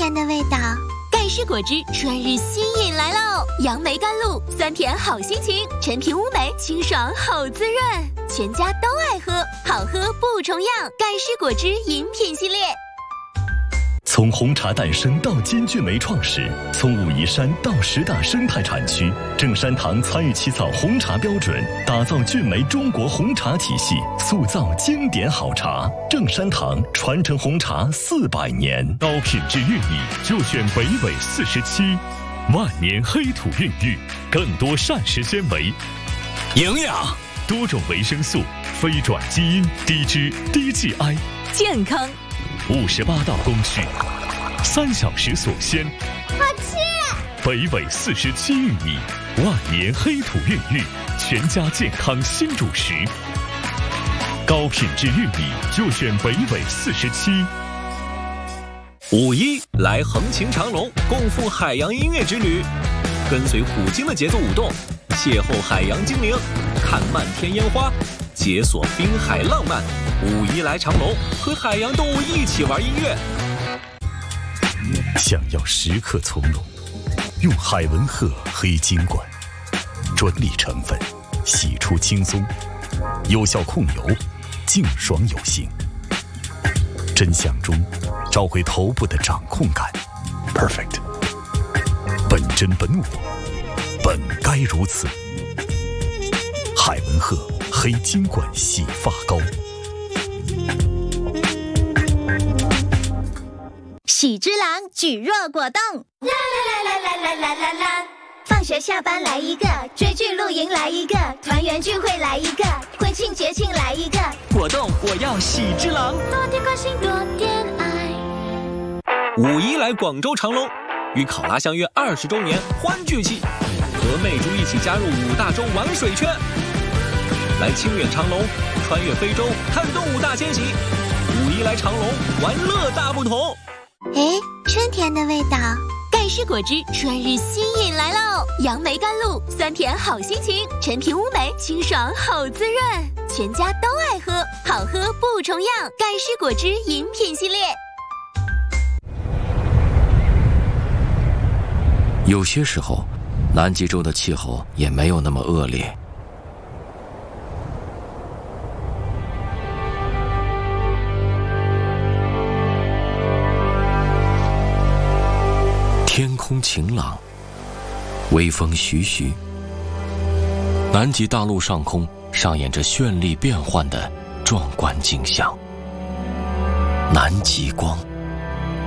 甜的味道。盖世果汁春日新饮来喽！杨梅甘露，酸甜好心情，陈皮乌梅清爽好滋润，全家都爱喝，好喝不重样。盖世果汁饮品系列。 从红茶诞生到金骏眉创始，从武夷山到10大生态产区，正山堂参与起草红茶标准，打造骏眉中国红茶体系，塑造经典好茶。正山堂传承红茶400年， 高品质玉米就选北纬47，万年黑土孕育，更多膳食纤维、 营养、 多种维生素、非转基因、低脂、低 GI， 健康。 58道工序，3小时锁鲜， 好吃。 北纬47玉米，万年黑土孕育，全家健康新主食。高品质玉米就选北纬47。 5·1来横琴长隆，共赴海洋音乐之旅，跟随虎鲸的节奏舞动，邂逅海洋精灵，看漫天烟花，解锁滨海浪漫。5·1来长隆，和海洋动物一起玩音乐。 想要时刻从容，用海文鹤黑金冠，专利成分，洗出轻松，有效控油，净爽有型。真相中找回头部的掌控感 ，perfect。本真本我，本该如此。海文鹤黑金冠洗发膏。 喜之郎举若果冻，啦啦啦啦啦啦啦啦！放学下班来一个，追剧露营来一个，团圆聚会来一个，婚庆节庆来一个。 果冻我要喜之郎， 多点关心，多点爱。 5·1来广州长隆，与考拉相约20周年欢聚季，和魅珠一起加入5大洲玩水圈，来清远长隆，穿越非洲看动物大迁徙。5·1来长隆，玩乐大不同。 哎，春甜的味道。盖世果汁春日新饮来喽！杨梅甘露，酸甜好心情，陈皮乌梅清爽好滋润，全家都爱喝，好喝不重样。盖世果汁饮品系列。 有些时候，南极洲的气候也没有那么恶劣。天空晴朗，微风徐徐，南极大陆上空上演着绚丽变幻的壮观景象。南极光。